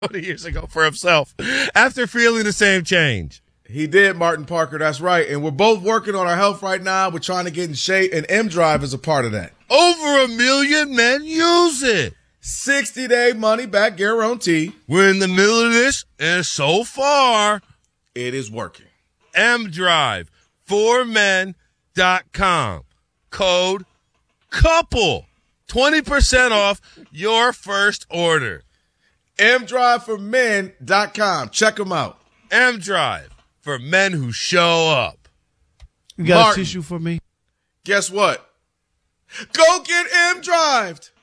20 years ago for himself after feeling the same change. He did, Martin Parker. That's right. And we're both working on our health right now. We're trying to get in shape, and M-Drive is a part of that. Over 1 million men use it. 60-day money-back guarantee. We're in the middle of this, and so far, it is working. M-Drive, formen.com. Code COUPLE. 20% off your first order. mdriveformen.com. Check them out. M-Drive, for men who show up. You got Martin, a tissue for me? Guess what? Go get M-Drived.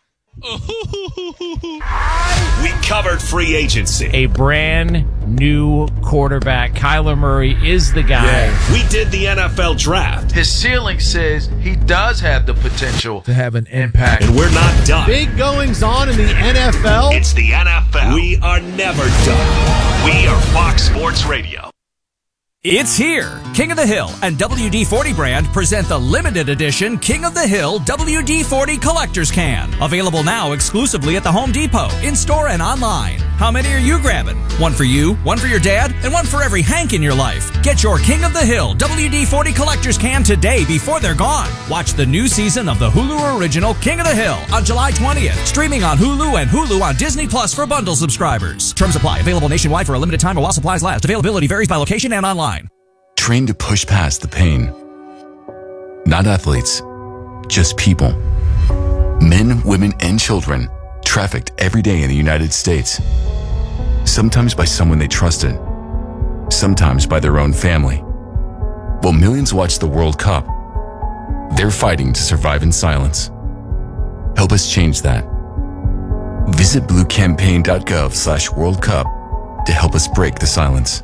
We covered free agency. A brand new quarterback. Kyler Murray is the guy. Yeah. We did the NFL draft. His ceiling says he does have the potential To have an impact. And we're not done. Big goings on in the NFL. It's the NFL. We are never done. We are Fox Sports Radio. It's here. King of the Hill and WD-40 brand present the limited edition King of the Hill WD-40 Collector's Can. Available now exclusively at the Home Depot, in-store and online. How many are you grabbing? One for you, one for your dad, and one for every Hank in your life. Get your King of the Hill WD-40 Collector's Can today before they're gone. Watch the new season of the Hulu original King of the Hill on July 20th. Streaming on Hulu and Hulu on Disney Plus for bundle subscribers. Terms apply. Available nationwide for a limited time while supplies last. Availability varies by location and online. Trained to push past the pain. Not athletes, just people. Men, women, and children trafficked every day in the United States. Sometimes by someone they trusted, sometimes by their own family. While millions watch the World Cup, they're fighting to survive in silence. Help us change that. Visit bluecampaign.gov/World Cup to help us break the silence.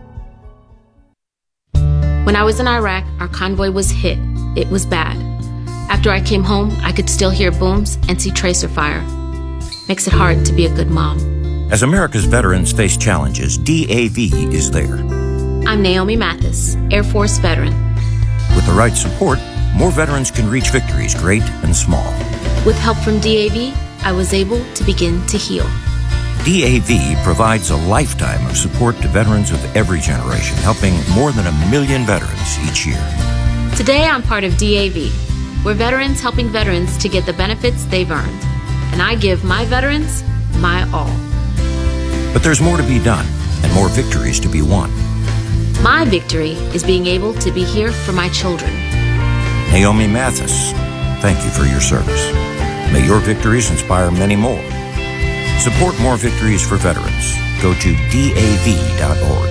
When I was in Iraq, our convoy was hit. It was bad. After I came home, I could still hear booms and see tracer fire. Makes it hard to be a good mom. As America's veterans face challenges, DAV is there. I'm Naomi Mathis, Air Force veteran. With the right support, more veterans can reach victories great and small. With help from DAV, I was able to begin to heal. DAV provides a lifetime of support to veterans of every generation, helping more than 1 million veterans each year. Today, I'm part of DAV. We're veterans helping veterans to get the benefits they've earned. And I give my veterans my all. But there's more to be done and more victories to be won. My victory is being able to be here for my children. Naomi Mathis, thank you for your service. May your victories inspire many more. Support more victories for veterans. Go to DAV.org.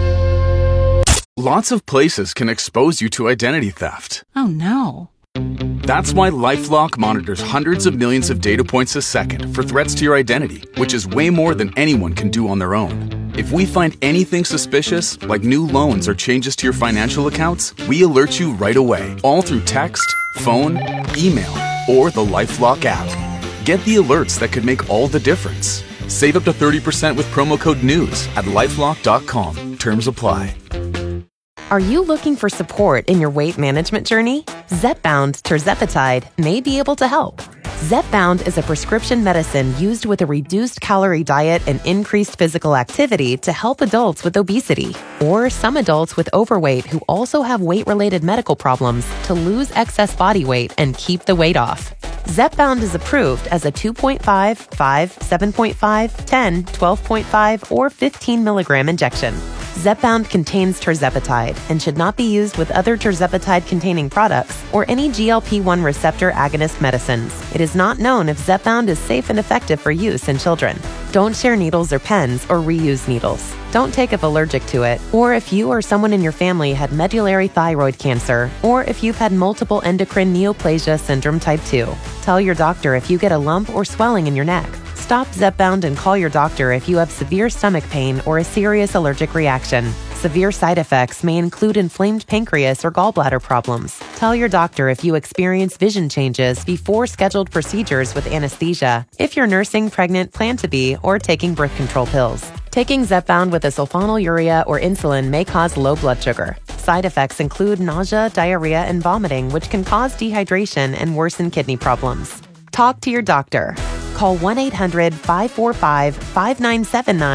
Lots of places can expose you to identity theft. Oh no. That's why LifeLock monitors hundreds of millions of data points a second for threats to your identity, which is way more than anyone can do on their own. If we find anything suspicious, like new loans or changes to your financial accounts, we alert you right away, all through text, phone, email, or the LifeLock app. Get the alerts that could make all the difference. Save up to 30% with promo code NEWS at LifeLock.com. Terms apply. Are you looking for support in your weight management journey? Zepbound tirzepatide may be able to help. Zepbound is a prescription medicine used with a reduced calorie diet and increased physical activity to help adults with obesity or some adults with overweight who also have weight-related medical problems to lose excess body weight and keep the weight off. Zepbound is approved as a 2.5, 5, 7.5, 10, 12.5, or 15 milligram injection. Zepbound contains tirzepatide and should not be used with other tirzepatide-containing products or any GLP-1 receptor agonist medicines. It is not known if Zepbound is safe and effective for use in children. Don't share needles or pens or reuse needles. Don't take if allergic to it, or if you or someone in your family had medullary thyroid cancer, or if you've had multiple endocrine neoplasia syndrome type 2. Tell your doctor if you get a lump or swelling in your neck. Stop Zepbound and call your doctor if you have severe stomach pain or a serious allergic reaction. Severe side effects may include inflamed pancreas or gallbladder problems. Tell your doctor if you experience vision changes before scheduled procedures with anesthesia, if you're nursing, pregnant, plan to be, or taking birth control pills. Taking Zepbound with a sulfonylurea or insulin may cause low blood sugar. Side effects include nausea, diarrhea, and vomiting, which can cause dehydration and worsen kidney problems. Talk to your doctor. Call 1-800-545-5979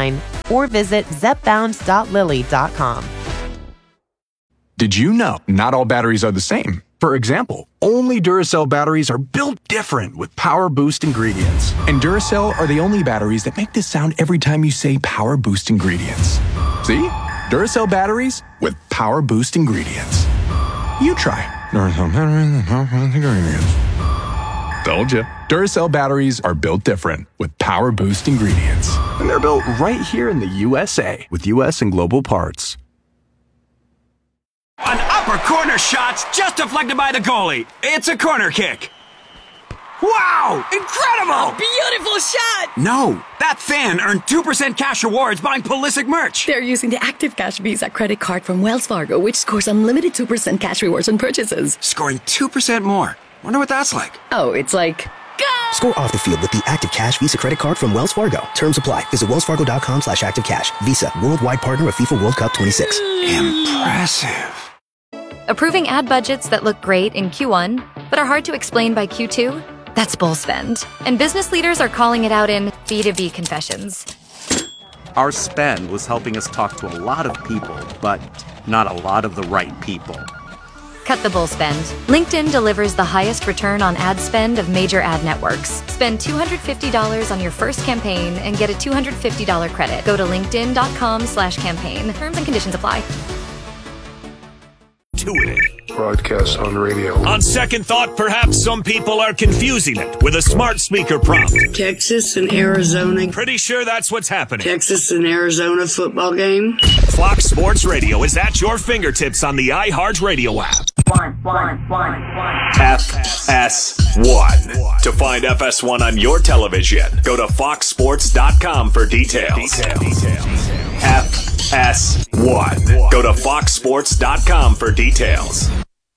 or visit zepbound.lily.com. Did you know not all batteries are the same? For example, only Duracell batteries are built different with Power Boost ingredients. And Duracell are the only batteries that make this sound every time you say Power Boost ingredients. See? Duracell batteries with Power Boost ingredients. You try. Duracell batteries with Power Boost ingredients. Told you. Duracell batteries are built different with Power Boost ingredients. And they're built right here in the USA with US and global parts. An upper corner shot's just deflected by the goalie. It's a corner kick. Wow! Incredible! Beautiful shot! No, that fan earned 2% cash rewards buying Pulisic merch. They're using the Active Cash Visa credit card from Wells Fargo, which scores unlimited 2% cash rewards on purchases. Scoring 2% more. Wonder what that's like. Oh, it's like... Score off the field with the Active Cash Visa credit card from Wells Fargo. Terms apply. Visit wellsfargo.com/activecash. Visa, worldwide partner of FIFA World Cup 26. Impressive. Approving ad budgets that look great in Q1, but are hard to explain by Q2? That's bull spend. And business leaders are calling it out in B2B confessions. Our spend was helping us talk to a lot of people, but not a lot of the right people. Cut the bull spend. LinkedIn delivers the highest return on ad spend of major ad networks. Spend $250 on your first campaign and get a $250 credit. Go to linkedin.com/campaign. Terms and conditions apply. Broadcast on radio. On second thought, perhaps some people are confusing it with a smart speaker prompt. Texas and Arizona. Pretty sure that's what's happening. Texas and Arizona football game. Fox Sports Radio is at your fingertips on the iHeartRadio app. FS1. To find FS1 on your television, go to foxsports.com for details. FS1. Go to foxsports.com for details.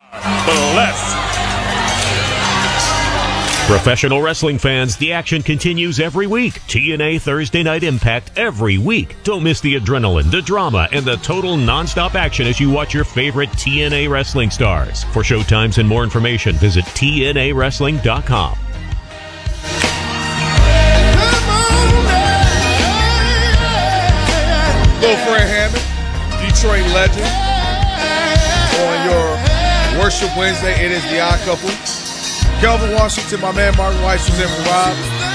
Professional wrestling fans, the action continues every week. TNA Thursday Night Impact every week. Don't miss the adrenaline, the drama, and the total nonstop action as you watch your favorite TNA wrestling stars. For showtimes and more information, visit TNAWrestling.com. Go Fred Hammond, Detroit legend. On your Worship Wednesday, it is the Odd Couple. Kelvin Washington, my man Martin Weiss was in for Rob.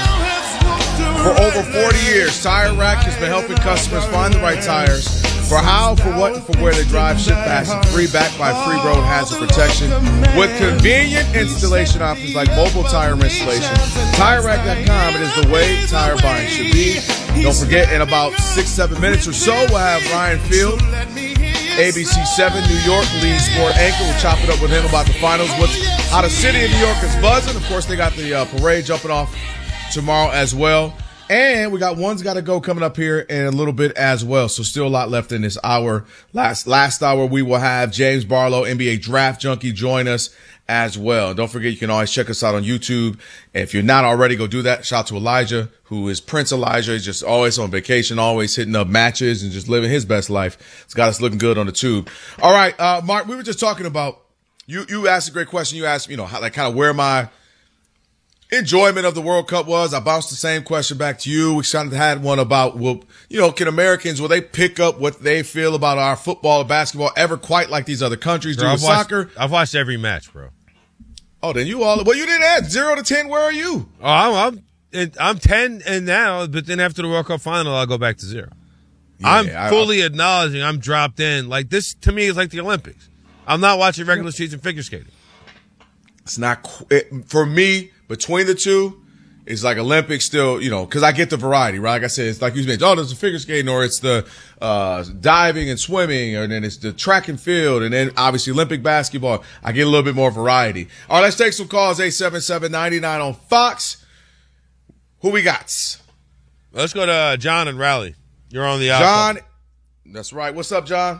For over 40 years, Tire Rack has been helping customers find the right tires for how, for what, and for where they drive. Ship fast and free, backed by free road hazard protection with convenient installation options like mobile tire installation. TireRack.com, it is the way tire buying should be. Don't forget, in about 6-7 minutes or so, we'll have Ryan Field, ABC 7 New York lead sport anchor. We'll chop it up with him about the finals. What's how the city of New York is buzzing. Of course, they got the parade jumping off tomorrow as well. And we got One's Gotta Go coming up here in a little bit as well. So still a lot left in this hour. Last hour, we will have James Barlow, NBA Draft Junkie, join us as well. Don't forget, you can always check us out on YouTube. And if you're not already, go do that. Shout out to Elijah, who is Prince Elijah. He's just always on vacation, always hitting up matches and just living his best life. It's got us looking good on the tube. All right, Mark, we were just talking about, you asked a great question. You asked, how, like, kind of where my enjoyment of the World Cup was. I bounced the same question back to you. We kind of had one about, can Americans, will they pick up what they feel about our football or basketball ever quite like these other countries do with soccer? I've watched every match, bro. Oh, then you didn't ask 0 to 10. Where are you? Oh, I'm 10 and now, but then after the World Cup final, I'll go back to 0. Yeah, I'm fully acknowledging I'm dropped in. Like, this to me is like the Olympics. I'm not watching regular season figure skating. It's not for me. Between the two, it's like Olympics still, because I get the variety, right? Like I said, it's like you mentioned, there's the figure skating, or it's the diving and swimming, and then it's the track and field, and then obviously Olympic basketball. I get a little bit more variety. All right, let's take some calls. 877-99 on Fox. Who we got? Let's go to John and Raleigh. You're on the John. That's right. What's up, John?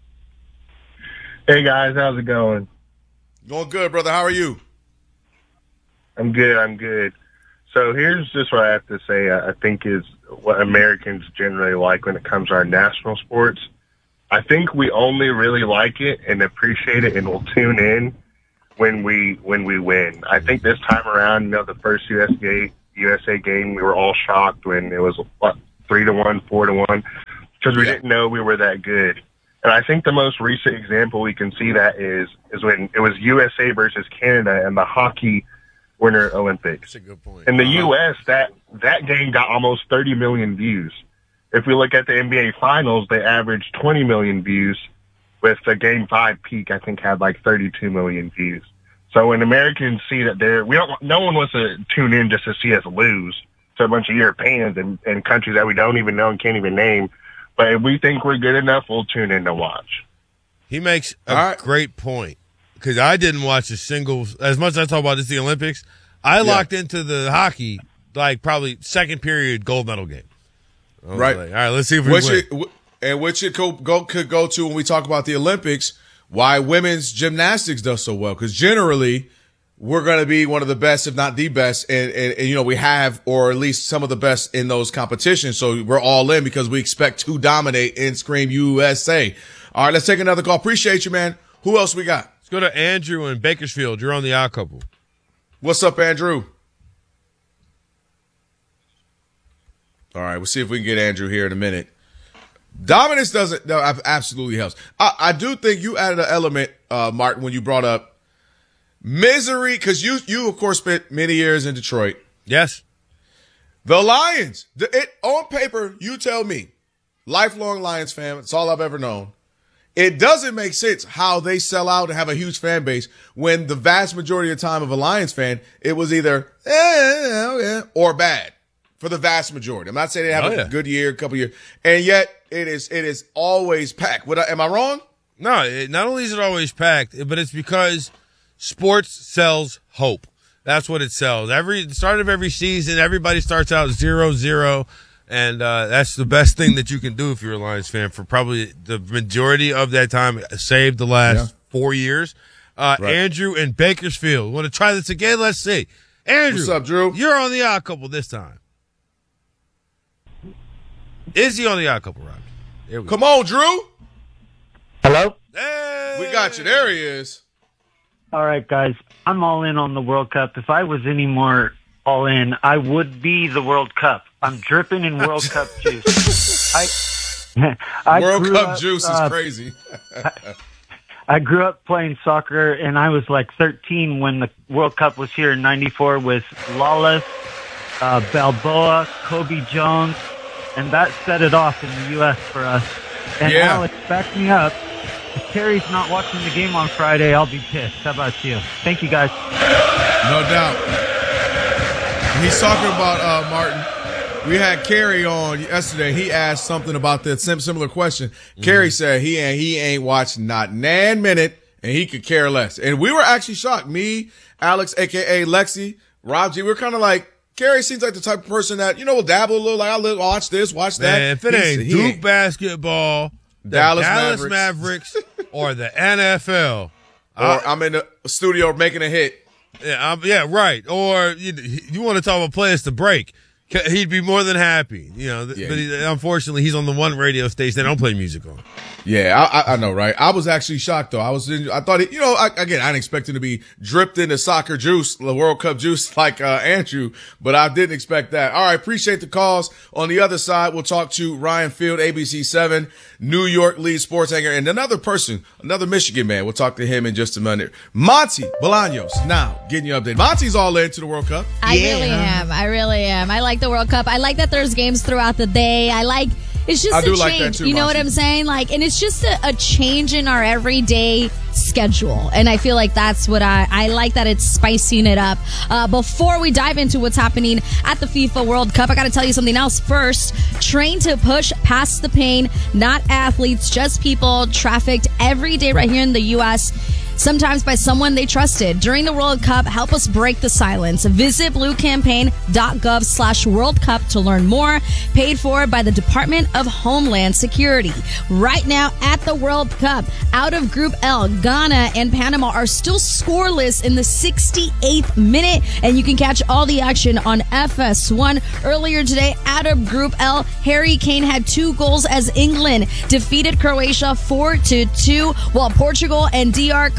Hey, guys. How's it going? Going good, brother. How are you? I'm good. So here's just what I have to say. I think is what Americans generally like when it comes to our national sports. I think we only really like it and appreciate it and will tune in when we win. I think this time around, the first USA game, we were all shocked when it was 3-1, 4-1, because we didn't know we were that good. And I think the most recent example we can see that is when it was USA versus Canada in the hockey Winter Olympics. That's a good point. In the U.S., that game got almost 30 million views. If we look at the NBA Finals, they averaged 20 million views, with the Game 5 peak, I think, had like 32 million views. So when Americans see that no one wants to tune in just to see us lose to a bunch of Europeans and countries that we don't even know and can't even name. But if we think we're good enough, we'll tune in to watch. He makes a great point, because I didn't watch a single, as much as I talk about this, the Olympics, I locked into the hockey, like probably second period gold medal game. Right. Like, all right, let's see if we win. And which it could go to when we talk about the Olympics, why women's gymnastics does so well. Because generally, we're going to be one of the best, if not the best, and we have, or at least some of the best in those competitions. So we're all in because we expect to dominate and scream USA. All right, let's take another call. Appreciate you, man. Who else we got? Let's go to Andrew in Bakersfield. You're on the Odd Couple. What's up, Andrew? All right, we'll see if we can get Andrew here in a minute. Dominance absolutely helps. I do think you added an element, Martin, when you brought up misery, because you of course spent many years in Detroit. Yes. The Lions, on paper, you tell me, lifelong Lions fan, it's all I've ever known. It doesn't make sense how they sell out and have a huge fan base when the vast majority of the time of a Lions fan, it was either or bad for the vast majority. I'm not saying they have a good year, a couple years, and yet it is always packed. Am I wrong? No, not only is it always packed, but it's because sports sells hope. That's what it sells. The start of every season, everybody starts out 0-0, and that's the best thing that you can do if you're a Lions fan for probably the majority of that time, save the last 4 years. Right. Andrew in Bakersfield. Want to try this again? Let's see. Andrew. What's up, Drew? You're on the Odd Couple this time. Is he on the Odd Couple, Rob? Come on, Drew. Hello? Hey. We got you. There he is. All right, guys. I'm all in on the World Cup. If I was any more all in, I would be the World Cup. I'm dripping in World Cup juice. World Cup juice is crazy. I grew up playing soccer, and I was like 13 when the World Cup was here in '94 with Lawless, Balboa, Kobe Jones, and that set it off in the U.S. for us. And Alex, back me up. If Terry's not watching the game on Friday, I'll be pissed. How about you? Thank you, guys. No doubt. He's talking about, Martin, we had Kerry on yesterday. He asked something about that similar question. Kerry said he ain't watched not nan minute, and he could care less. And we were actually shocked. Me, Alex, a.k.a. Lexi, Rob G, we were kind of like, Kerry seems like the type of person that, will dabble a little, like, I'll watch this, watch that. Man, if it ain't Duke basketball, Dallas Mavericks, or the NFL. Or I'm in the studio making a hit. Yeah, right. Or you want to talk about players to break. He'd be more than happy, but unfortunately he's on the one radio station they don't play music on. Yeah, I know, right? I was actually shocked though. I thought, I didn't expect him to be dripped into soccer juice, the World Cup juice like Andrew, but I didn't expect that. All right, appreciate the calls. On the other side, we'll talk to Ryan Field, ABC7, New York lead sports anchor, and another Michigan man. We'll talk to him in just a minute. Monty Bolaños, now getting you updated. Monty's all into the World Cup. I really am. I like the World Cup. I like that there's games throughout the day. It's just a change. Like that too, you know Monty. what I'm saying? And it's just a change in our everyday schedule. And I feel like that's what I like, that it's spicing it up. Before we dive into what's happening at the FIFA World Cup, I got to tell you something else first. Train to push past the pain, not athletes, just people trafficked every day right here in the U.S., sometimes by someone they trusted. During the World Cup, help us break the silence. Visit bluecampaign.gov/World Cup to learn more. Paid for by the Department of Homeland Security. Right now at the World Cup, out of Group L, Ghana and Panama are still scoreless in the 68th minute, and you can catch all the action on FS1. Earlier today, out of Group L, Harry Kane had 2 goals as England defeated Croatia 4-2, while Portugal and DR Congo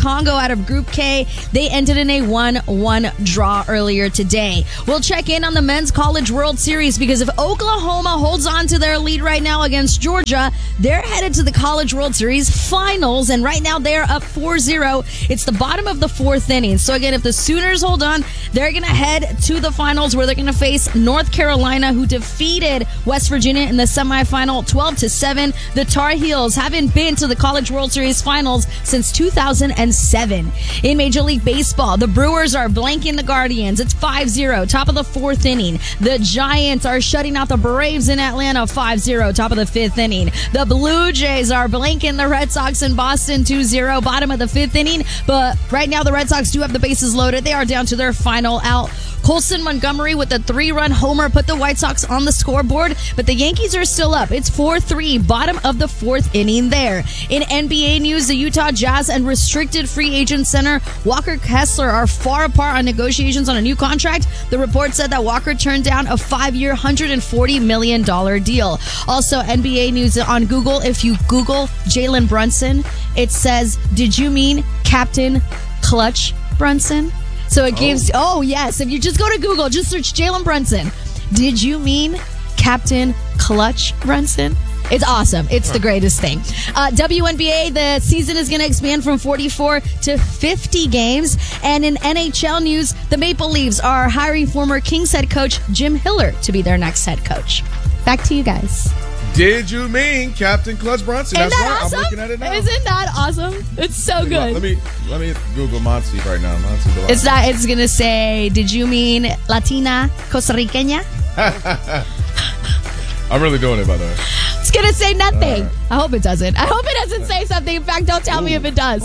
Congo out of Group K. They ended in a 1-1 draw earlier today. We'll check in on the Men's College World Series because if Oklahoma holds on to their lead right now against Georgia, they're headed to the College World Series finals, and right now they're up 4-0. It's the bottom of the fourth inning. So again, if the Sooners hold on, they're going to head to the finals where they're going to face North Carolina, who defeated West Virginia in the semifinal 12-7. The Tar Heels haven't been to the College World Series finals since 2007. In Major League Baseball, the Brewers are blanking the Guardians. It's 5-0, top of the fourth inning. The Giants are shutting out the Braves in Atlanta 5-0, top of the fifth inning. The Blue Jays are blanking the Red Sox in Boston 2-0, bottom of the fifth inning. But right now the Red Sox do have the bases loaded. They are down to their final out. Colson Montgomery with a 3-run homer put the White Sox on the scoreboard, but the Yankees are still up. It's 4-3, bottom of the fourth inning there. In NBA news, the Utah Jazz and restricted free agent center Walker Kessler are far apart on negotiations on a new contract. The report said that Walker turned down a 5-year, $140 million deal. Also, NBA news on Google. If you Google Jalen Brunson, it says, "Did you mean Captain Clutch Brunson?" So it gives, yes, if you just go to Google, just search Jalen Brunson. Did you mean Captain Clutch Brunson? It's awesome. It's the greatest thing. WNBA, the season is going to expand from 44 to 50 games. And in NHL news, the Maple Leafs are hiring former Kings head coach Jim Hiller to be their next head coach. Back to you guys. Did you mean Captain Clutch Brunson? Isn't That's that right. awesome? I'm looking at it now. Isn't that awesome? It's so good. Let me Google Monty right now. Monty the It's not. It's gonna say, "Did you mean Latina Costa Riqueña?" I'm really doing it, by the way. It's gonna say nothing. I hope it doesn't. I hope it doesn't say something. In fact, don't tell me if it does.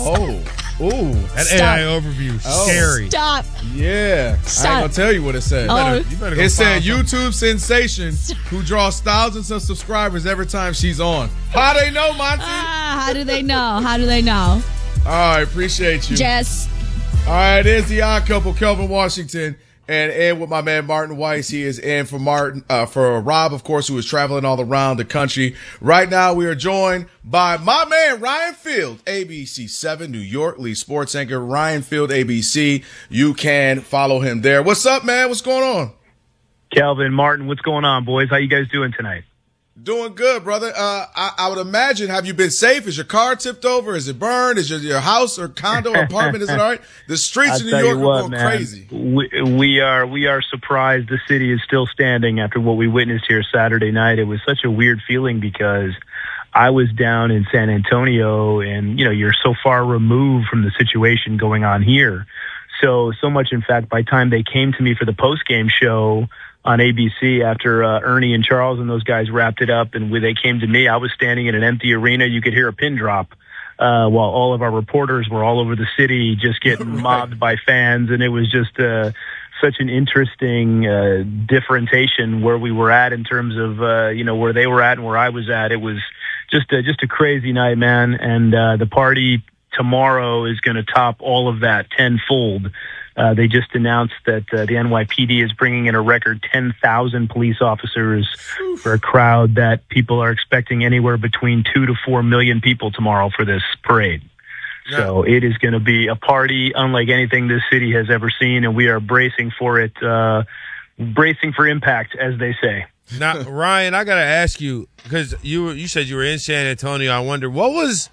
That Stop. AI overview, scary. Stop. Yeah. Stop. I ain't gonna tell you what it said. You better go It said find something. YouTube sensation who draws thousands of subscribers every time she's on. How they know, Monty? How do they know? How do they know? All right, appreciate you. Jess. All right, there's the odd couple, Kelvin Washington, and in with my man Martin Weiss. He is in for for Rob, of course, who is traveling all around the country. Right now, we are joined by my man Ryan Field, ABC 7 New York lead sports anchor. Ryan Field, ABC. You can follow him there. What's up, man? What's going on? Kelvin, Martin, what's going on, boys? How you guys doing tonight? Doing good, brother. I would imagine, have you been safe? Is your car tipped over? Is it burned? Is your house or condo or apartment, is it all right? The streets of New York are going crazy. We are surprised the city is still standing after what we witnessed here Saturday night. It was such a weird feeling because I was down in San Antonio and, you're so far removed from the situation going on here. So much, in fact, by the time they came to me for the post-game show on ABC after Ernie and Charles and those guys wrapped it up and when they came to me, I was standing in an empty arena. You could hear a pin drop while all of our reporters were all over the city just getting mobbed by fans. And it was just such an interesting differentiation where we were at in terms of, where they were at and where I was at. It was just a crazy night, man. And the party tomorrow is going to top all of that tenfold. They just announced that the NYPD is bringing in a record 10,000 police officers for a crowd that people are expecting anywhere between 2 to 4 million people tomorrow for this parade. Yeah. So it is going to be a party unlike anything this city has ever seen, and we are bracing for it, bracing for impact, as they say. Now, Ryan, I got to ask you, because you said you were in San Antonio. I wonder, what was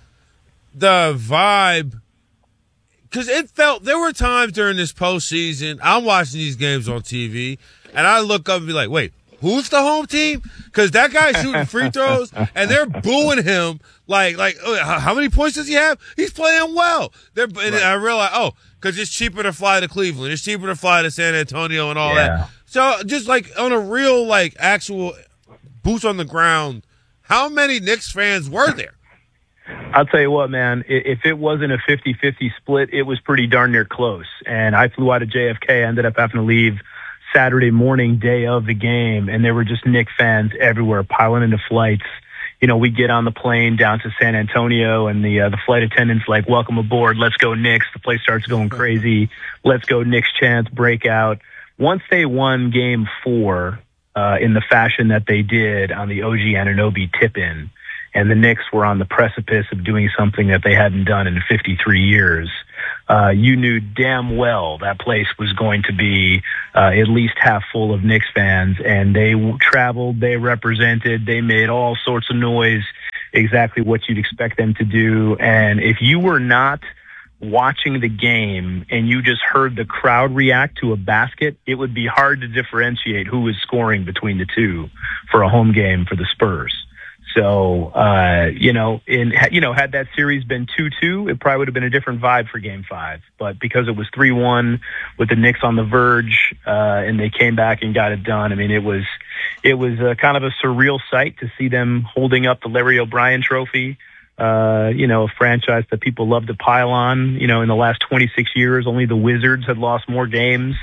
the vibe? Because there were times during this postseason, I'm watching these games on TV, and I look up and be like, wait, who's the home team? Because that guy's shooting free throws, and they're booing him like, how many points does he have? He's playing well. And I realize, because it's cheaper to fly to Cleveland. It's cheaper to fly to San Antonio and all that. So just like on a real, actual boots on the ground, how many Knicks fans were there? I'll tell you what, man, if it wasn't a 50-50 split, it was pretty darn near close. And I flew out of JFK, ended up having to leave Saturday morning, day of the game, and there were just Knicks fans everywhere piling into flights. We get on the plane down to San Antonio, and the flight attendant's like, welcome aboard, let's go Knicks. The place starts going crazy. Let's go Knicks chants, breakout. Once they won Game 4 in the fashion that they did on the OG Anunoby tip-in, and the Knicks were on the precipice of doing something that they hadn't done in 53 years. you knew damn well that place was going to be at least half full of Knicks fans, and they traveled, they represented, they made all sorts of noise, exactly what you'd expect them to do. And if you were not watching the game and you just heard the crowd react to a basket, it would be hard to differentiate who was scoring between the two for a home game for the Spurs. So, had that series been 2-2, it probably would have been a different vibe for Game 5. But because it was 3-1 with the Knicks on the verge, and they came back and got it done, I mean, it was kind of a surreal sight to see them holding up the Larry O'Brien trophy. A franchise that people love to pile on. In the last 26 years, only the Wizards had lost more games.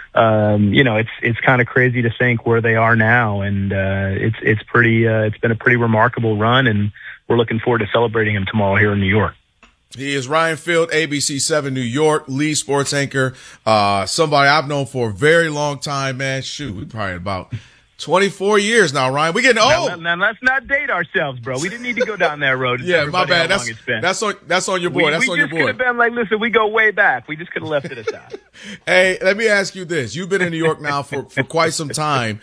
It's kind of crazy to think where they are now, and it's been a pretty remarkable run, and we're looking forward to celebrating him tomorrow here in New York. He is Ryan Field, ABC7 New York, lead sports anchor, somebody I've known for a very long time, man. Shoot, we probably about 24 years now, Ryan. We're getting old. Now, let's not date ourselves, bro. We didn't need to go down that road. Yeah, my bad. That's on your boy. We just could have been like, listen, we go way back. We just could have left it aside. Hey, let me ask you this. You've been in New York now for quite some time.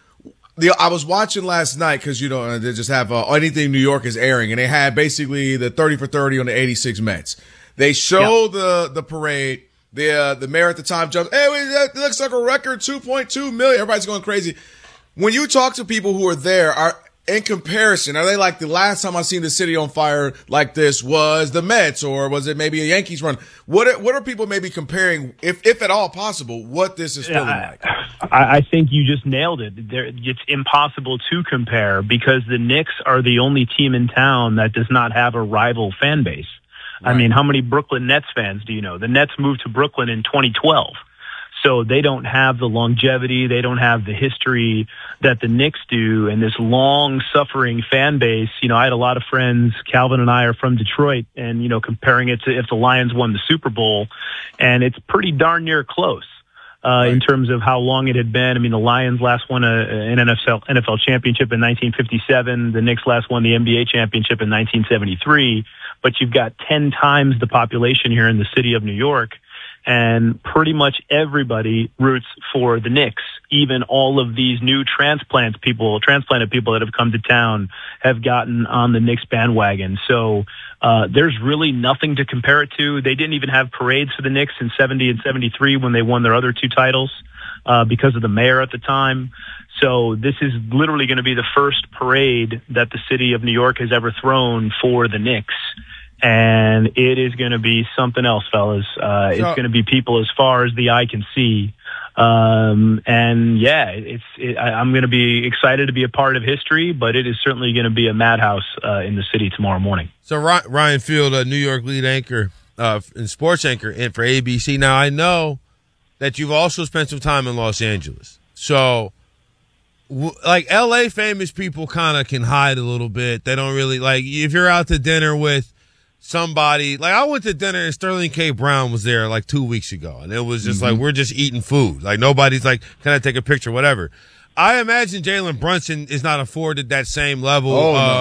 I was watching last night because, they just have anything New York is airing, and they had basically the 30 for 30 on the 86 Mets. They show the parade. The mayor at the time jumps, hey, that looks like a record 2.2 million. Everybody's going crazy. When you talk to people who are there, in comparison, are they like the last time I seen the city on fire like this was the Mets, or was it maybe a Yankees run? What are people maybe comparing, if at all possible, what this is feeling like? I think you just nailed it. It's impossible to compare because the Knicks are the only team in town that does not have a rival fan base. Right. I mean, how many Brooklyn Nets fans do you know? The Nets moved to Brooklyn in 2012. So they don't have the longevity, they don't have the history that the Knicks do, and this long-suffering fan base. I had a lot of friends, Calvin and I are from Detroit, and, comparing it to if the Lions won the Super Bowl, and it's pretty darn near close in terms of how long it had been. I mean, the Lions last won an NFL championship in 1957. The Knicks last won the NBA championship in 1973, but you've got 10 times the population here in the city of New York. And pretty much everybody roots for the Knicks. Even all of these new transplanted people that have come to town have gotten on the Knicks bandwagon. So there's really nothing to compare it to. They didn't even have parades for the Knicks in 70 and 73 when they won their other two titles because of the mayor at the time. So this is literally going to be the first parade that the city of New York has ever thrown for the Knicks. And it is going to be something else, fellas. It's going to be people as far as the eye can see. I'm going to be excited to be a part of history, but it is certainly going to be a madhouse in the city tomorrow morning. So Ryan Field, a New York lead anchor and sports anchor for ABC. Now, I know that you've also spent some time in Los Angeles. So, like, L.A. famous people kind of can hide a little bit. They don't really, like, if you're out to dinner with somebody, like I went to dinner and Sterling K. Brown was there like 2 weeks ago, and it was just like, we're just eating food. Like nobody's like, can I take a picture, whatever. I imagine Jalen Brunson is not afforded that same level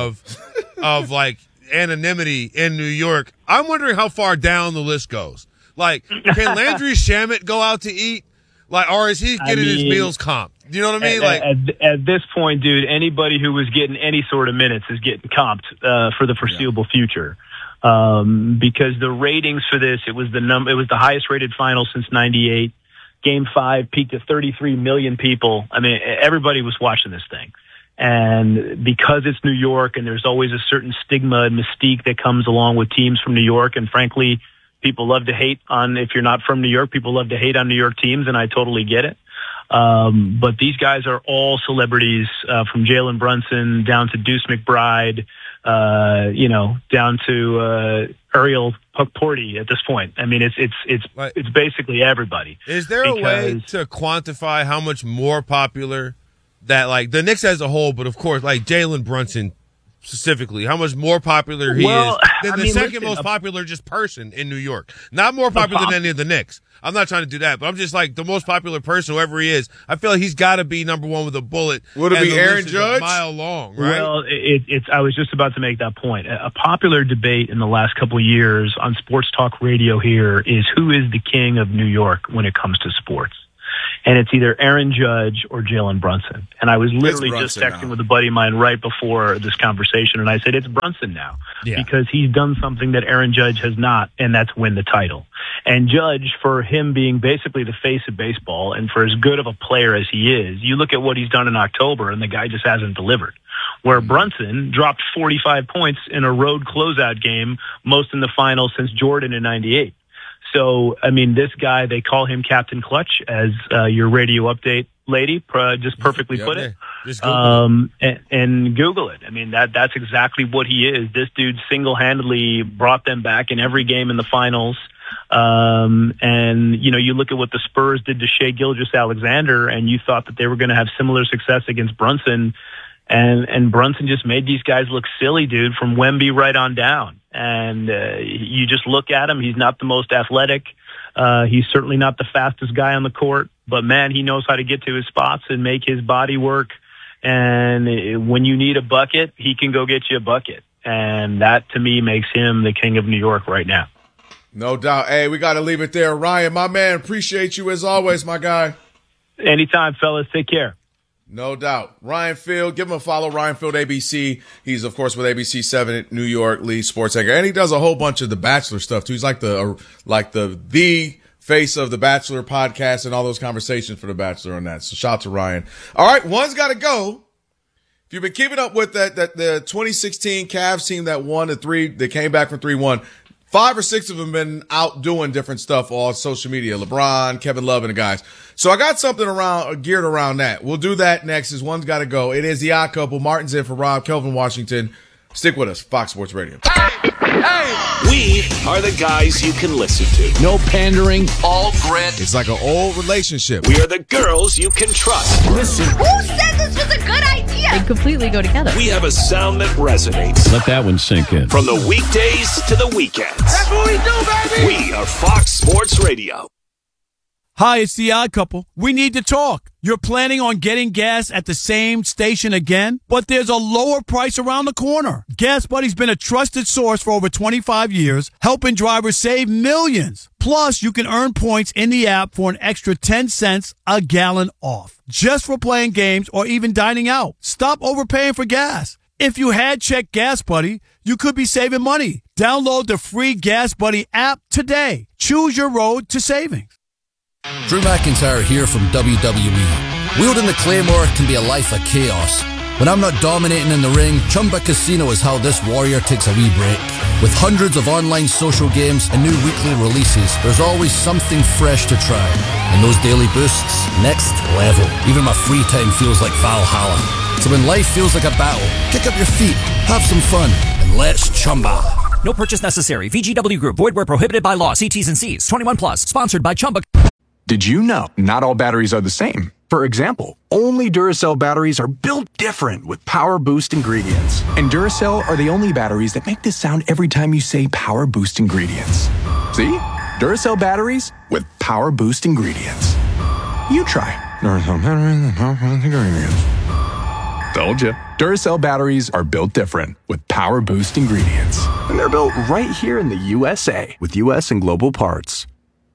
of like anonymity in New York. I'm wondering how far down the list goes. Like, can Landry Shamet go out to eat? Like, or is he getting his meals comped? You know what I mean? Like at this point, dude, anybody who was getting any sort of minutes is getting comped for the foreseeable future. Because the ratings for this, it was the highest rated final since '98. Game 5 peaked at 33 million people. I mean, everybody was watching this thing. And because it's New York and there's always a certain stigma and mystique that comes along with teams from New York. And frankly, people love to hate on, if you're not from New York, people love to hate on New York teams. And I totally get it. But these guys are all celebrities, from Jalen Brunson down to Deuce McBride, down to Ariel Porty at this point. I mean, it's basically everybody. Is there a way to quantify how much more popular that, like, the Knicks as a whole, but of course, like Jalen Brunson specifically? How much more popular he is than the second most popular just person in New York? Not more popular than any of the Knicks. I'm not trying to do that, but I'm just like the most popular person, whoever he is. I feel like he's got to be number one with a bullet. Would it be Aaron Judge? A mile long, right? Well, I was just about to make that point. A popular debate in the last couple of years on sports talk radio here is who is the king of New York when it comes to sports. And it's either Aaron Judge or Jalen Brunson. And I was literally just texting with a buddy of mine right before this conversation, and I said, it's Brunson now. Yeah. Because he's done something that Aaron Judge has not, and that's win the title. And Judge, for him being basically the face of baseball, and for as good of a player as he is, you look at what he's done in October, and the guy just hasn't delivered. Where Brunson dropped 45 points in a road closeout game, most in the finals since Jordan in 98. So, I mean, this guy, they call him Captain Clutch, as your radio update lady just perfectly put it. Just Google it. And Google it. I mean, that's exactly what he is. This dude single-handedly brought them back in every game in the finals. And, you know, you look at what the Spurs did to Shai Gilgeous-Alexander, and you thought that they were going to have similar success against Brunson. And Brunson just made these guys look silly, dude, from Wemby right on down. And you just look at him. He's not the most athletic. He's certainly not the fastest guy on the court. But, man, he knows how to get to his spots and make his body work. And when you need a bucket, he can go get you a bucket. And that, to me, makes him the king of New York right now. No doubt. Hey, we got to leave it there. Ryan, my man, appreciate you as always, my guy. Anytime, fellas. Take care. No doubt. Ryan Field, give him a follow, Ryan Field ABC. He's, of course, with ABC7 New York, lead sports anchor. And he does a whole bunch of The Bachelor stuff, too. He's like the face of The Bachelor podcast and all those conversations for The Bachelor and that. So shout out to Ryan. All right, one's got to go. If you've been keeping up with the 2016 Cavs team that won they came back from 3-1, 5 or 6 of them been out doing different stuff on social media. LeBron, Kevin Love, and the guys. So I got something geared around that. We'll do that next as one's got to go. It is the Odd Couple. Martin's in for Rob, Kelvin Washington. Stick with us. Fox Sports Radio. We are the guys you can listen to. No pandering. All grit. It's like an old relationship. We are the girls you can trust. Listen. Who said this was a good idea? They completely go together. We have a sound that resonates. Let that one sink in. From the weekdays to the weekends. That's what we do, baby. We are Fox Sports Radio. Hi, it's the Odd Couple. We need to talk. You're planning on getting gas at the same station again, but there's a lower price around the corner. Gas Buddy's been a trusted source for over 25 years, helping drivers save millions. Plus, you can earn points in the app for an extra 10 cents a gallon off, just for playing games or even dining out. Stop overpaying for gas. If you had checked Gas Buddy, you could be saving money. Download the free Gas Buddy app today. Choose your road to savings. Drew McIntyre here from WWE. Wielding the Claymore can be a life of chaos. When I'm not dominating in the ring, Chumba Casino is how this warrior takes a wee break. With hundreds of online social games and new weekly releases, there's always something fresh to try. And those daily boosts, next level. Even my free time feels like Valhalla. So when life feels like a battle, kick up your feet, have some fun, and let's Chumba. No purchase necessary. VGW Group. Void where prohibited by law. See T's and C's. 21 plus. Sponsored by Chumba. Did you know not all batteries are the same? For example, only Duracell batteries are built different with Power Boost ingredients. And Duracell are the only batteries that make this sound every time you say Power Boost ingredients. See? Duracell batteries with Power Boost ingredients. You try. Duracell batteries with Power Boost ingredients. Told you. Duracell batteries are built different with Power Boost ingredients. And they're built right here in the USA with US and global parts.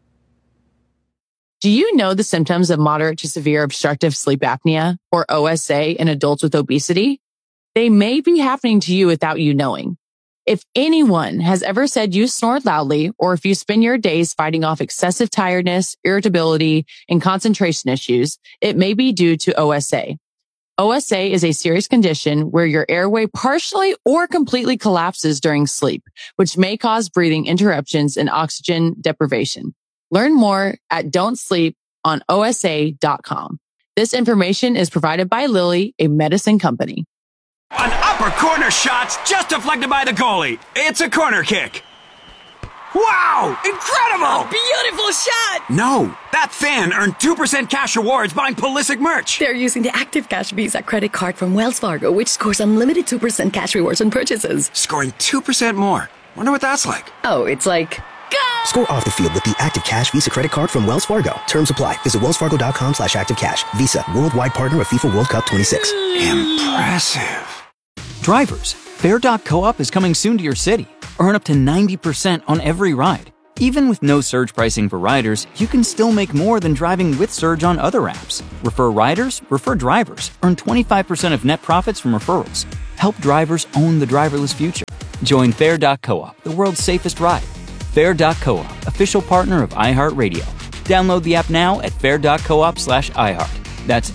Do you know the symptoms of moderate to severe obstructive sleep apnea, or OSA, in adults with obesity? They may be happening to you without you knowing. If anyone has ever said you snore loudly, or if you spend your days fighting off excessive tiredness, irritability, and concentration issues, it may be due to OSA. OSA is a serious condition where your airway partially or completely collapses during sleep, which may cause breathing interruptions and oxygen deprivation. Learn more at don'tsleeponosa.com. This information is provided by Lilly, a medicine company. An upper corner shot just deflected by the goalie. It's a corner kick. Wow! Incredible! Beautiful shot! No, that fan earned 2% cash rewards buying Pulisic merch. They're using the Active Cash Visa credit card from Wells Fargo, which scores unlimited 2% cash rewards on purchases. Scoring 2% more. Wonder what that's like. Oh, it's like... Go! Score off the field with the Active Cash Visa credit card from Wells Fargo. Terms apply. Visit wellsfargo.com/activecash. Visa, worldwide partner of FIFA World Cup 26. Impressive. Drivers, Fair.coop is coming soon to your city. Earn up to 90% on every ride. Even with no surge pricing for riders, you can still make more than driving with Surge on other apps. Refer riders, refer drivers. Earn 25% of net profits from referrals. Help drivers own the driverless future. Join Fair.coop, the world's safest ride. Fair.coop, official partner of iHeartRadio. Download the app now at fair.coop/iHeart. That's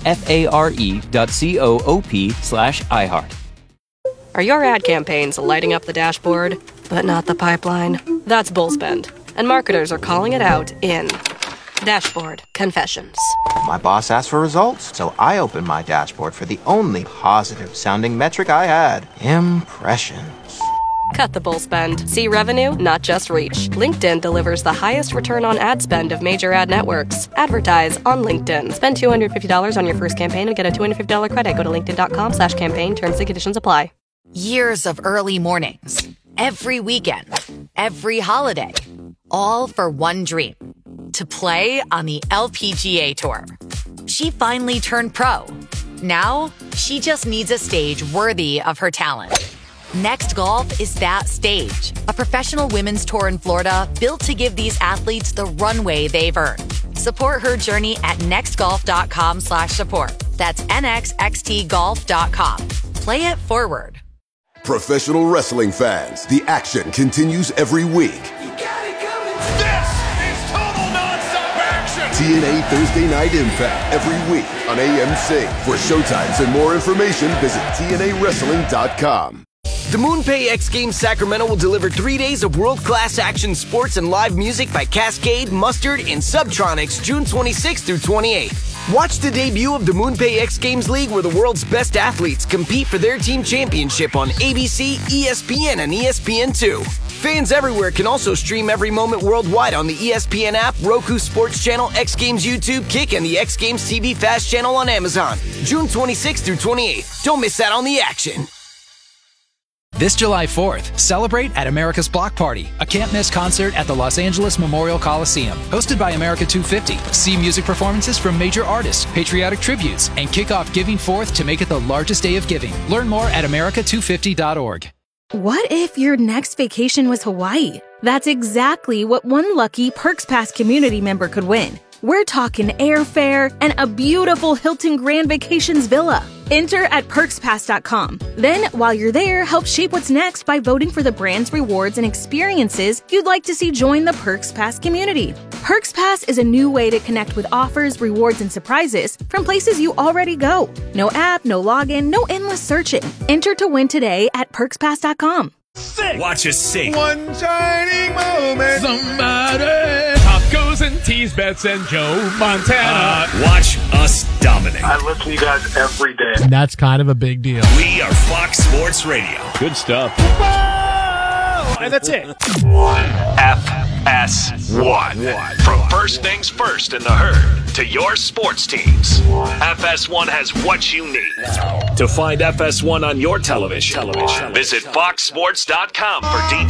FARE.coop/iHeart. Are your ad campaigns lighting up the dashboard, but not the pipeline? That's Bullspend, and marketers are calling it out in Dashboard Confessions. My boss asked for results, so I opened my dashboard for the only positive-sounding metric I had: impressions. Cut the bull spend. See revenue, not just reach. LinkedIn delivers the highest return on ad spend of major ad networks. Advertise on LinkedIn. Spend $250 on your first campaign and get a $250 credit. Go to linkedin.com/campaign. Terms and conditions apply. Years of early mornings, every weekend, every holiday, all for one dream: to play on the LPGA Tour. She finally turned pro. Now, she just needs a stage worthy of her talent. Next Golf is that stage, a professional women's tour in Florida built to give these athletes the runway they've earned. Support her journey at nextgolf.com/support. That's nxxtgolf.com. Play it forward. Professional wrestling fans, the action continues every week. This is total nonstop action! TNA Thursday Night Impact every week on AMC. For showtimes and more information, visit TNAWrestling.com. The MoonPay X Games Sacramento will deliver 3 days of world-class action sports and live music by Cascade, Mustard, and Subtronics June 26th through 28th. Watch the debut of the MoonPay X Games League, where the world's best athletes compete for their team championship on ABC, ESPN, and ESPN2. Fans everywhere can also stream every moment worldwide on the ESPN app, Roku Sports Channel, X Games YouTube, Kick, and the X Games TV Fast channel on Amazon. June 26th through 28th. Don't miss out on the action. This July 4th, celebrate at America's Block Party, a can't-miss concert at the Los Angeles Memorial Coliseum. Hosted by America 250. See music performances from major artists, patriotic tributes, and kick off Giving Forth to make it the largest day of giving. Learn more at america250.org. What if your next vacation was Hawaii? That's exactly what one lucky Perks Pass community member could win. We're talking airfare and a beautiful Hilton Grand Vacations villa. Enter at perkspass.com. Then, while you're there, help shape what's next by voting for the brands, rewards, and experiences you'd like to see join the Perks Pass community. Perks Pass is a new way to connect with offers, rewards, and surprises from places you already go. No app, no login, no endless searching. Enter to win today at perkspass.com. Watch us sing. One shining moment. Somebody. Pop goes and tease Bets and Joe Montana. Watch us dominate. I listen to you guys every day. That's kind of a big deal. We are Fox Sports Radio. Good stuff. And that's it. FS1. From first things first in the herd to your sports teams, FS1 has what you need. To find FS1 on your television, visit foxsports.com for details.